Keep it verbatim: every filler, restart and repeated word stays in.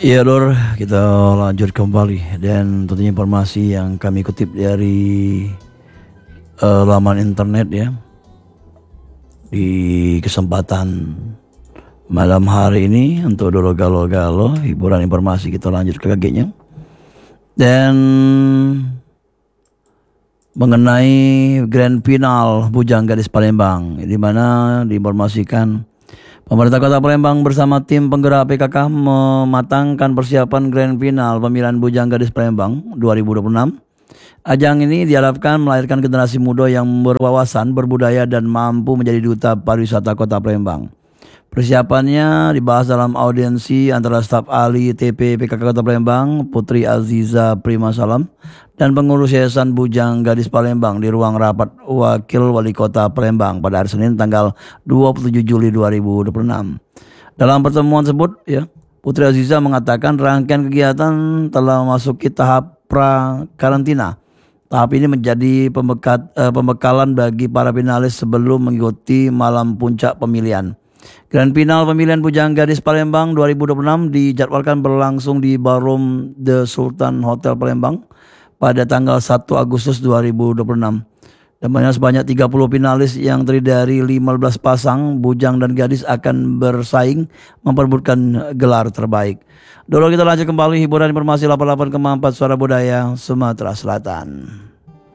Iya Lur, kita lanjut kembali dan tentunya informasi yang kami kutip dari eh, laman internet ya. Di kesempatan malam hari ini untuk dolo galo-galo hiburan informasi kita lanjut ke kagetnya. Dan mengenai grand final Bujang Gadis Palembang, di mana diinformasikan pemerintah Kota Palembang bersama tim penggerak P K K mematangkan persiapan grand final pemilihan Bujang Gadis Palembang dua ribu dua puluh enam. Ajang ini diharapkan melahirkan generasi muda yang berwawasan, berbudaya dan mampu menjadi duta pariwisata Kota Palembang. Persiapannya dibahas dalam audiensi antara staf ahli T P P K K Kota Palembang, Putri Aziza Prima Salam, dan pengurus Yayasan Bujang Gadis Palembang di ruang rapat Wakil Wali Kota Palembang pada hari Senin tanggal dua puluh tujuh Juli dua ribu dua puluh enam. Dalam pertemuan tersebut, ya, Putri Aziza mengatakan rangkaian kegiatan telah memasuki tahap pra karantina. Tahap ini menjadi pembekat, eh, pembekalan bagi para finalis sebelum mengikuti malam puncak pemilihan. Grand final pemilihan Bujang Gadis Palembang dua ribu dua puluh enam dijadwalkan berlangsung di Ballroom The Sultan Hotel Palembang pada tanggal satu Agustus dua ribu dua puluh enam. Dan sebanyak tiga puluh finalis yang terdiri dari lima belas pasang bujang dan gadis akan bersaing memperebutkan gelar terbaik. Dulu kita lanjut kembali hiburan informasi delapan puluh delapan koma empat Suara Budaya Sumatera Selatan.